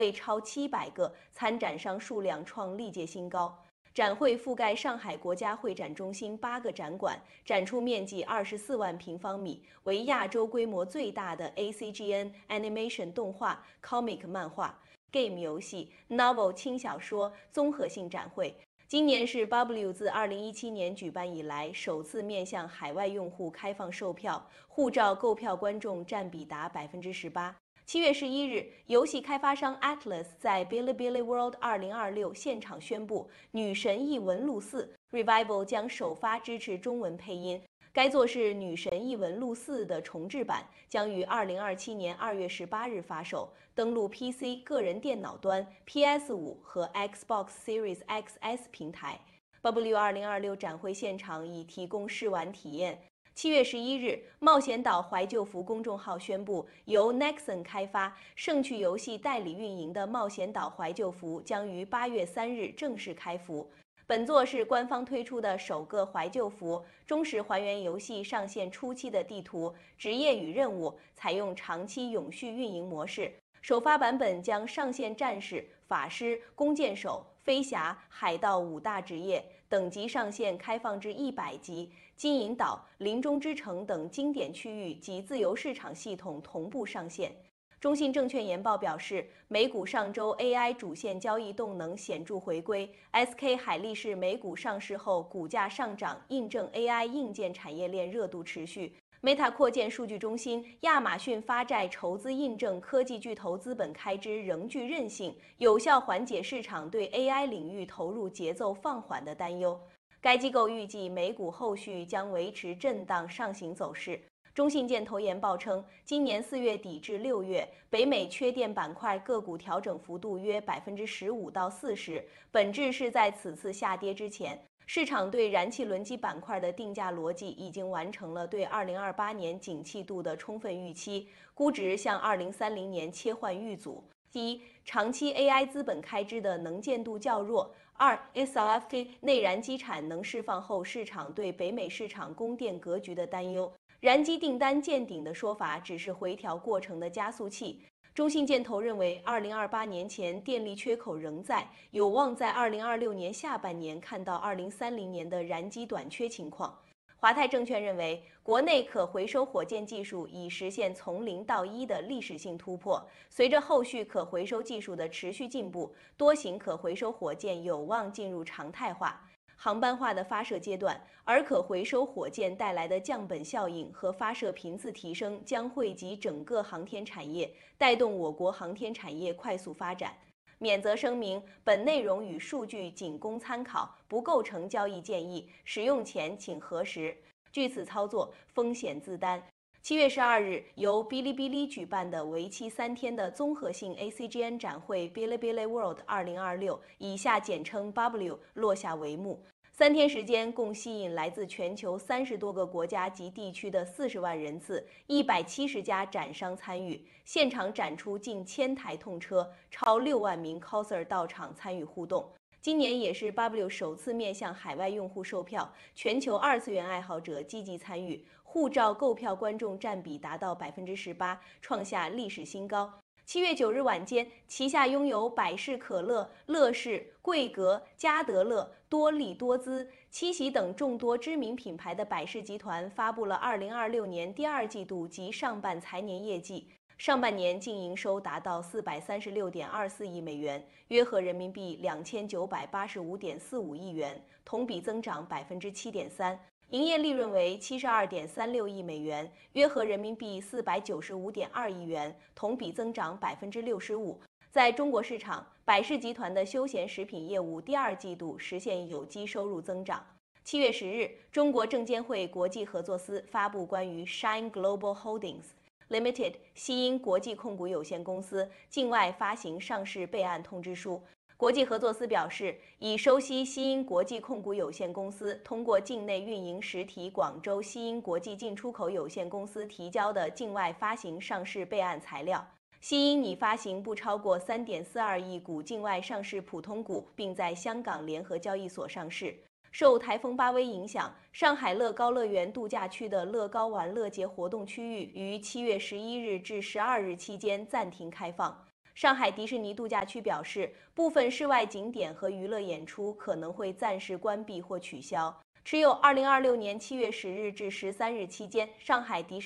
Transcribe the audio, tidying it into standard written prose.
会超700个，参展商数量创历届新高。展会覆盖上海国家会展中心8个展馆，展出面积24万平方米，为亚洲规模最大的 ACGN Animation 动画、Comic 漫画、Game 游戏、Novel 轻小说综合性展会。今年是 W 自2017年举办以来首次面向海外用户开放售票，护照购票观众占比达18%。7月11日，游戏开发商 Atlus 在 Bilibili World 2026现场宣布，《女神异闻录4 Revival》将首发支持中文配音。该作是《女神异闻录4》的重制版，将于2027年2月18日发售，登陆 PC 个人电脑端、PS5 和 Xbox Series XS 平台。W2026 展会现场已提供试玩体验。7月11日，冒险岛怀旧服公众号宣布，由 Nexon 开发、盛趣游戏代理运营的冒险岛怀旧服将于8月3日正式开服。本作是官方推出的首个怀旧服，忠实还原游戏上线初期的地图、职业与任务，采用长期永续运营模式。首发版本将上线战士、法师、弓箭手、飞侠、海盗5大职业，等级上限开放至100级。金银岛、林中之城等经典区域及自由市场系统同步上线。中信证券研报表示，美股上周 AI 主线交易动能显著回归 ，SK 海力士美股上市后股价上涨，印证 AI 硬件产业链热度持续。Meta 扩建数据中心，亚马逊发债筹资，印证科技巨头资本开支仍具韧性，有效缓解市场对 AI 领域投入节奏放缓的担忧。该机构预计美股后续将维持震荡上行走势。中信建投研报称，今年4月底至6月，北美缺电板块个股调整幅度约15%到40%，本质是在此次下跌之前，市场对燃气轮机板块的定价逻辑已经完成了对2028年景气度的充分预期，估值向2030年切换预组。第一，长期 AI 资本开支的能见度较弱；2 ，SLFK 内燃机产能释放后，市场对北美市场供电格局的担忧。燃机订单见顶的说法只是回调过程的加速器。中信建投认为，2028年前电力缺口仍在，有望在2026年下半年看到2030年的燃机短缺情况。华泰证券认为，国内可回收火箭技术已实现从0到1的历史性突破，随着后续可回收技术的持续进步，多型可回收火箭有望进入常态化。航班化的发射阶段，而可回收火箭带来的降本效应和发射频次提升将惠及整个航天产业，带动我国航天产业快速发展。免责声明：本内容与数据仅供参考，不构成交易建议，使用前请核实。据此操作，风险自担。7月12日，由哔哩哔哩举办的为期3天的综合性 ACGN 展会 Bilibili World 2026，以下简称 W， 落下帷幕。3天时间，共吸引来自全球30多个国家及地区的40万人次，170家展商参与，现场展出近1000台痛车，超6万名 coser 到场参与互动。今年也是 W 首次面向海外用户售票，全球2次元爱好者积极参与，护照购票观众占比达到18%，创下历史新高。7月9日晚间，旗下拥有百事可乐、乐事、桂格、嘉德乐、多利多姿、七喜等众多知名品牌的百事集团发布了2026年第2季度及上半财年业绩。上半年净营收达到436.24亿美元，约合人民币2985.45亿元，同比增长7.3%。营业利润为72.36亿美元，约合人民币495.2亿元，同比增长65%。在中国市场，百事集团的休闲食品业务第2季度实现有机收入增长。7月10日，中国证监会国际合作司发布关于 Shine Global Holdings Limited 西英国际控股有限公司境外发行上市备案通知书。国际合作司表示，已收悉西英国际控股有限公司通过境内运营实体广州西英国际进出口有限公司提交的境外发行上市备案材料。西英拟发行不超过3.42亿股境外上市普通股，并在香港联合交易所上市。受台风巴威影响，上海乐高乐园度假区的乐高玩乐节活动区域于7月11日至12日期间暂停开放。 上海迪士尼度假区表示，部分室外景点和娱乐演出可能会暂时关闭或取消。持有2026年7月10日至13日期间，上海迪士尼